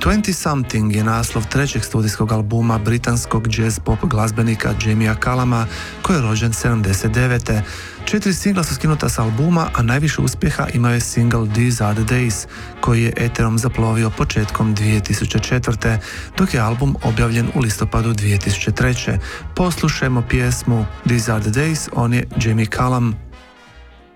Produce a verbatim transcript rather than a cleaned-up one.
dvadeset Something je naslov trećeg studijskog albuma britanskog jazz pop glazbenika Jamia Cullama, koji je rođen sedamdeset devete. Četiri singla su skinuta s albuma, a najviše uspjeha imao je single These Are The Days, koji je eterom zaplovio početkom dvije tisuće četvrte. dok je album objavljen u listopadu dvije tisuće treće. Poslušajmo pjesmu These Are The Days, on je Jamie Cullum.